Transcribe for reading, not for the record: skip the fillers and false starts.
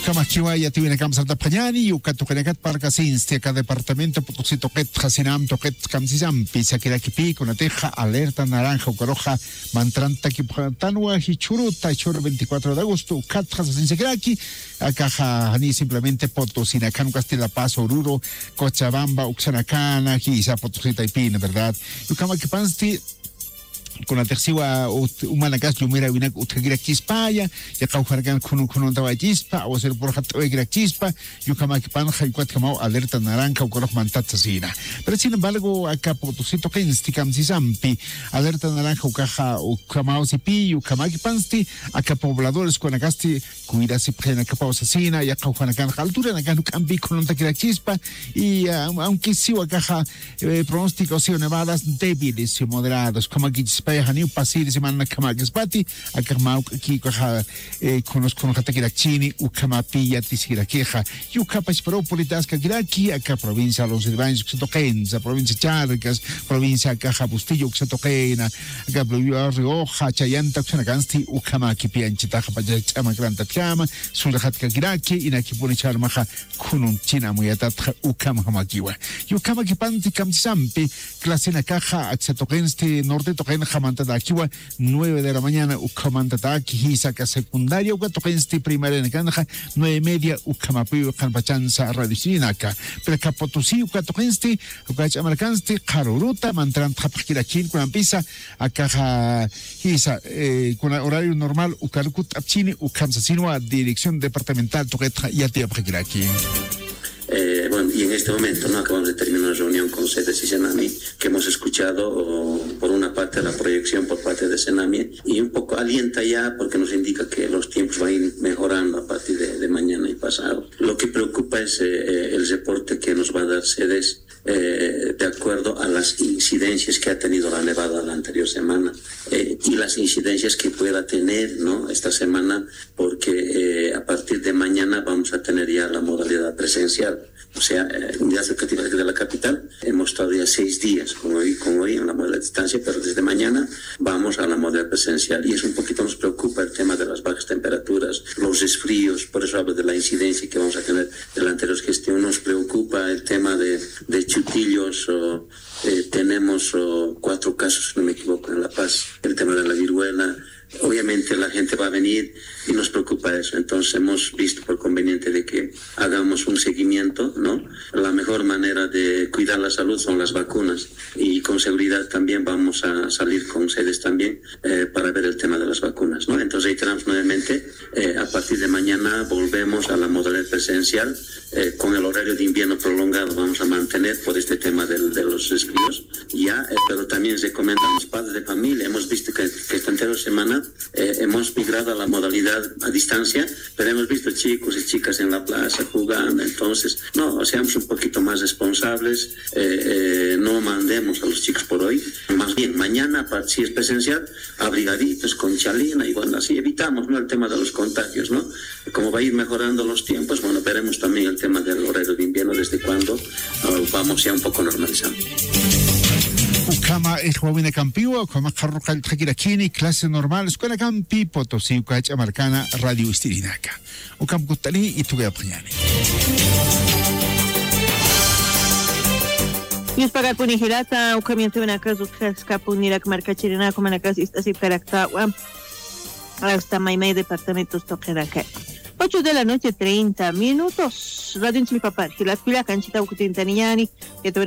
Ukama kiwaya tiwina kamsar da pañani yuka tukenekat parka sinste ka departamento Potosí toquet jasinam toquet kamsisam pisa kipi con ateja alerta naranja ukaroja mantranta kipantanua hichuruta choro 24 de agosto katja sinse kiraki akaja ni simplemente Potosí nakan Castilla Paz Oruro Cochabamba Uxanacana Giza Potosí Taipina verdad Ukama kipansti con la tercera humana gas lumera vina utgira chispaya ya caujargan con tava chispa o ser por hato gira chispa yo kama kipan hayuat kama alerta naranja o coroj mantatsina pero sin embargo acá Potosito que instikam sisampi alerta naranja o caja o kama sipi o kama kipansti acá pobladores con agasti cuida si plena capa asesina ya caujargan altura nakan cambi con gira chispa y aunque sí o caja pronósticos y nevadas débiles y moderados como que Hani pasir semana kama gespati akama ki con hatakira chini ukama pilla tisira queja yuka pasperopolitas ka giraki aka provincia los urbanos que toquenza provincia Charcas provincia Caja Bustillo que toquena aka Rioja Chayanta que nagansti ukama ki pianchita pa chama granta chama sulhat ka giraki inaki poni charmaja kunun china muyatat ukama makiwa yukama ki panti kamsampi clase na caja aksatokensti norte toquen jamanta da kiwa 9 de la mañana ukamanta da hisa ka secundaria ukatokensti primaria na kanja 9:30 ukamapi kanpachanza radicinaca pero ka Potosí ukatokensti ukachamarkansti qaruruta mantran tapkirakin con pisa akaja hisa con horario normal ukalkut apchini ukamsasinwa dirección departamental toqueta yati apkiraki. Bueno, y en este momento no acabamos de terminar una reunión con SEDES y Senami, que hemos escuchado por una parte la proyección por parte de Senami y un poco alienta ya porque nos indica que los tiempos van a ir mejorando a partir de mañana y pasado. Lo que preocupa es el reporte que nos va a dar SEDES de acuerdo a las incidencias que ha tenido la nevada la anterior semana y las incidencias que pueda tener, ¿no?, esta semana, porque a partir de mañana vamos a tener ya la modalidad presencial. O sea, unidades educativas de la capital, hemos estado ya 6 días, como hoy, en la modalidad de distancia, pero desde mañana vamos a la modalidad presencial. Y eso un poquito nos preocupa el tema de las bajas temperaturas, los resfríos, por eso hablo de la incidencia que vamos a tener de la anterior gestión. Nos preocupa el tema de chutillos, tenemos 4 casos, si no me equivoco, en La Paz, el tema de la viruela. Obviamente la gente va a venir y nos preocupa eso. Entonces hemos visto por conveniente de que hagamos un seguimiento, ¿no? La mejor manera de cuidar la salud son las vacunas y con seguridad también vamos a salir con SEDES también para ver el tema de las vacunas, ¿no? Entonces reiteramos nuevamente, a partir de mañana volvemos a la modalidad presencial con el horario de invierno prolongado vamos a mantener por este tema de los resfríos ya, pero también recomendamos padres de familia. Hemos visto que esta anterior semana hemos migrado a la modalidad a distancia, pero hemos visto chicos y chicas en la plaza jugando. Entonces, no, seamos un poquito más responsables, no mandemos a los chicos por hoy, más bien mañana, si es presencial, abrigaditos con chalina y bueno, así evitamos, ¿no?, el tema de los contagios, ¿no? Como va a ir mejorando los tiempos, bueno, veremos también el tema del horario de invierno, desde cuándo vamos ya un poco normalizando. Ukama Ejwawina Campiwa, Ukama Carrocal Takirakini, clase normal, Escuela Campi, Potosí, Ucacha Marcana, Radio Istirinaca. Ukam Kutali y Tuga Pañani. News para Punihirata, Ukamiente Venacas, Ucapunirac, Marcachirina, Comanacas, Istasip Caractagua, hasta Maimei, Departamentos Toqueraca. 8 de la noche, 30 minutos. Radio Inchilpapar, Gilat Pila, Canchita Ucutintaniyani, que